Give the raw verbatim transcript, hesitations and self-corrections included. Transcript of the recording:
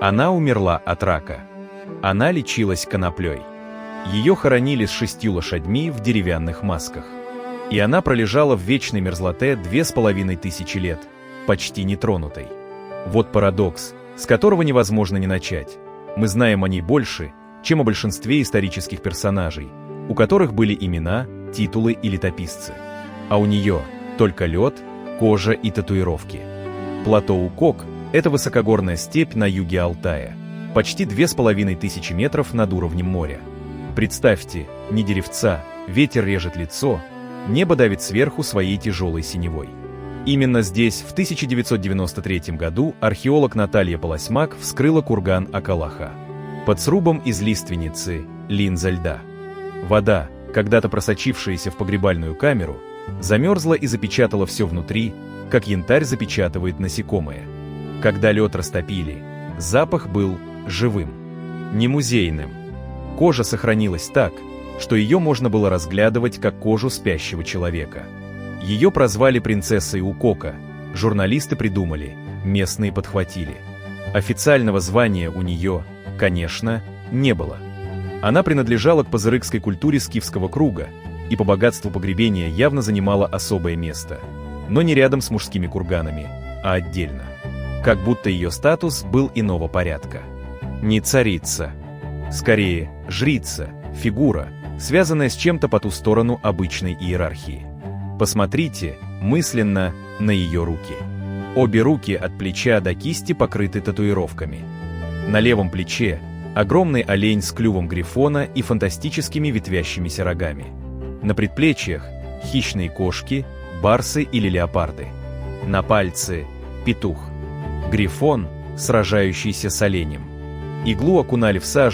Она умерла от рака. Она лечилась коноплей. Ее хоронили с шестью лошадьми в деревянных масках. И она пролежала в вечной мерзлоте две с половиной тысячи лет, почти нетронутой. Вот парадокс, с которого невозможно не начать. Мы знаем о ней больше, чем о большинстве исторических персонажей, у которых были имена, титулы и летописцы. А у нее только лед, кожа и татуировки. Плато Укок – это высокогорная степь на юге Алтая, почти две с половиной тысячи метров над уровнем моря. Представьте, ни деревца, ветер режет лицо, небо давит сверху своей тяжелой синевой. Именно здесь в тысяча девятьсот девяносто третьем году археолог Наталья Полосмак вскрыла курган Акалаха. Под срубом из лиственницы – линза льда. Вода, когда-то просочившаяся в погребальную камеру, замерзла и запечатала все внутри, как янтарь запечатывает насекомое. Когда лед растопили, запах был живым, не музейным. Кожа сохранилась так, что ее можно было разглядывать как кожу спящего человека. Ее прозвали принцессой Укока, журналисты придумали, местные подхватили. Официального звания у нее, конечно, не было. Она принадлежала к пазырыкской культуре скифского круга и по богатству погребения явно занимала особое место, но не рядом с мужскими курганами, а отдельно. Как будто ее статус был иного порядка. Не царица, скорее жрица, фигура, связанная с чем-то по ту сторону обычной иерархии. Посмотрите мысленно на ее руки. Обе руки от плеча до кисти покрыты татуировками. На левом плече огромный олень с клювом грифона и фантастическими ветвящимися рогами. На предплечьях хищные кошки, барсы или леопарды. На пальце петух. Грифон, сражающийся с оленем. Иглу окунали в сажу